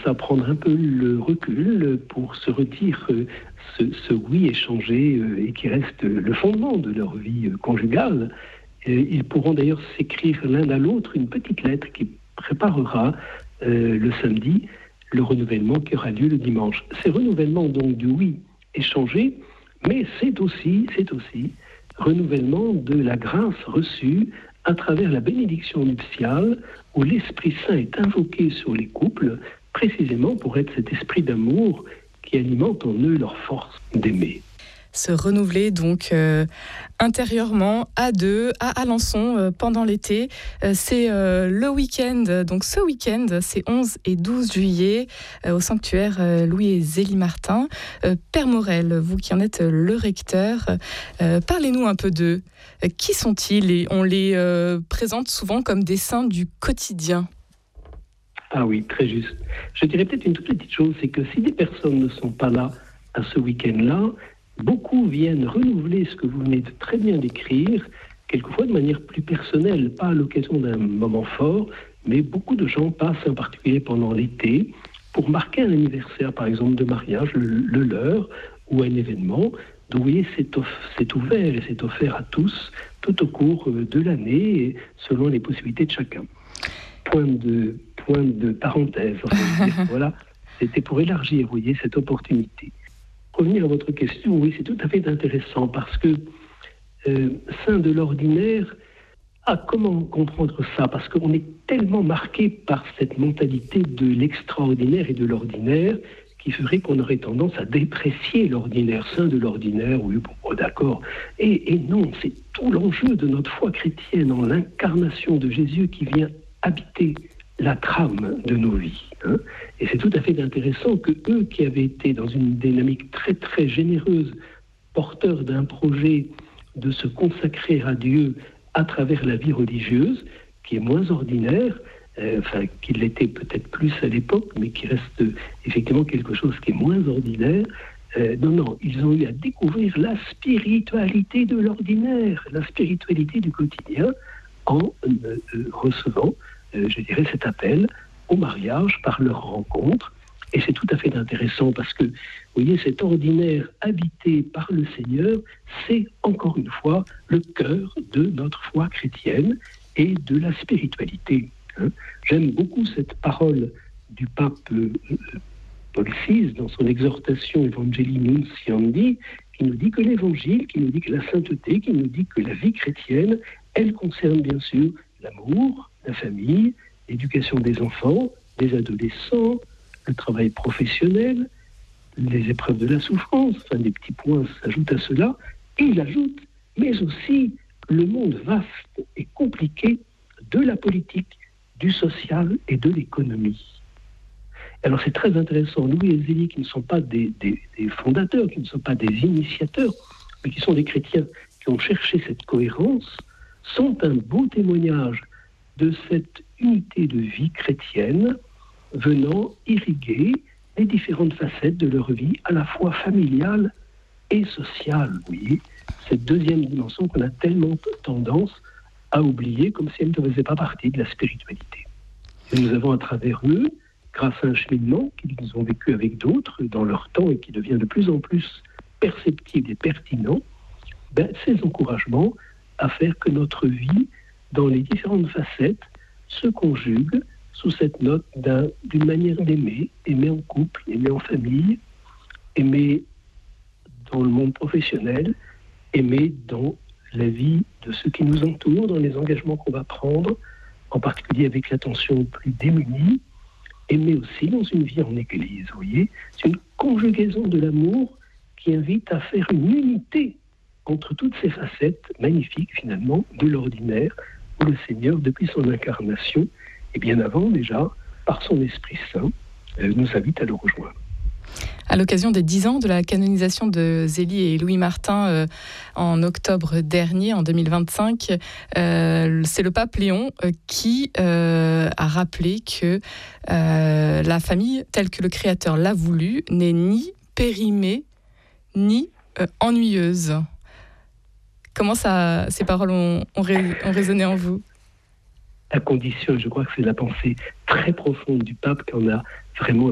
à prendre un peu le recul pour se redire ce oui échangé et qui reste le fondement de leur vie conjugale. Ils pourront d'ailleurs s'écrire l'un à l'autre une petite lettre qui préparera le samedi le renouvellement qui aura lieu le dimanche. C'est renouvellement donc du oui échangé, mais c'est aussi renouvellement de la grâce reçue à travers la bénédiction nuptiale où l'Esprit Saint est invoqué sur les couples précisément pour être cet esprit d'amour qui alimente en eux leur force d'aimer. Se renouveler donc intérieurement à deux à Alençon pendant l'été. C'est le week-end, donc ce week-end, c'est 11 et 12 juillet au sanctuaire Louis et Zélie Martin. Père Morel, vous qui en êtes le recteur, parlez-nous un peu d'eux. Qui sont-ils? Et on les présente souvent comme des saints du quotidien. Ah oui, très juste. Je dirais peut-être une toute petite chose, c'est que si des personnes ne sont pas là à ce week-end-là, beaucoup viennent renouveler ce que vous venez de très bien décrire, quelquefois de manière plus personnelle, pas à l'occasion d'un moment fort, mais beaucoup de gens passent, en particulier pendant l'été, pour marquer un anniversaire, par exemple, de mariage, le leur, ou un événement. Donc, vous voyez, c'est ouvert et c'est offert à tous, tout au cours de l'année, et selon les possibilités de chacun. Point de parenthèse. Voilà, c'était pour élargir, vous voyez, cette opportunité. Revenir à votre question, oui, c'est tout à fait intéressant parce que saint de l'ordinaire, comment comprendre ça? Parce qu'on est tellement marqué par cette mentalité de l'extraordinaire et de l'ordinaire qui ferait qu'on aurait tendance à déprécier l'ordinaire, saint de l'ordinaire, oui, bon, d'accord. Et non, c'est tout l'enjeu de notre foi chrétienne en l'incarnation de Jésus qui vient habiter la trame de nos vies. Et c'est tout à fait intéressant que eux qui avaient été dans une dynamique très très généreuse, porteurs d'un projet de se consacrer à Dieu à travers la vie religieuse, qui est moins ordinaire, qui l'était peut-être plus à l'époque, mais qui reste effectivement quelque chose qui est moins ordinaire. Non, ils ont eu à découvrir la spiritualité de l'ordinaire, la spiritualité du quotidien, en recevant, je dirais, cet appel au mariage par leur rencontre. Et c'est tout à fait intéressant parce que, vous voyez, cet ordinaire habité par le Seigneur, c'est encore une fois le cœur de notre foi chrétienne et de la spiritualité. J'aime beaucoup cette parole du pape Paul VI dans son exhortation Evangelii Nunciandi, qui nous dit que l'évangile, qui nous dit que la sainteté, qui nous dit que la vie chrétienne, elle concerne bien sûr l'amour, la famille, l'éducation des enfants, des adolescents, le travail professionnel, les épreuves de la souffrance, enfin des petits points s'ajoutent à cela, et il ajoute, mais aussi le monde vaste et compliqué de la politique, du social et de l'économie. Alors c'est très intéressant, Louis et Zélie, qui ne sont pas des fondateurs, qui ne sont pas des initiateurs, mais qui sont des chrétiens qui ont cherché cette cohérence, sont un beau témoignage de cette unité de vie chrétienne venant irriguer les différentes facettes de leur vie, à la fois familiale et sociale. Vous voyez, cette deuxième dimension qu'on a tellement tendance à oublier comme si elle ne faisait pas partie de la spiritualité. Et nous avons à travers eux, grâce à un cheminement qu'ils ont vécu avec d'autres dans leur temps et qui devient de plus en plus perceptible et pertinent, ces encouragements à faire que notre vie, dans les différentes facettes, se conjugue sous cette note d'une manière d'aimer, aimer en couple, aimer en famille, aimer dans le monde professionnel, aimer dans la vie de ceux qui nous entourent, dans les engagements qu'on va prendre, en particulier avec l'attention aux plus démunis, aimer aussi dans une vie en Église, vous voyez. C'est une conjugaison de l'amour qui invite à faire une unité entre toutes ces facettes magnifiques, finalement, de l'ordinaire, où le Seigneur, depuis son incarnation, et bien avant déjà, par son Esprit Saint, nous invite à le rejoindre. À l'occasion des 10 ans de la canonisation de Zélie et Louis Martin en octobre dernier, en 2025, c'est le pape Léon qui a rappelé que la famille, telle que le Créateur l'a voulu, n'est ni périmée, ni ennuyeuse. Comment ces paroles ont résonné en vous ? À condition, je crois que c'est la pensée très profonde du pape qu'on a vraiment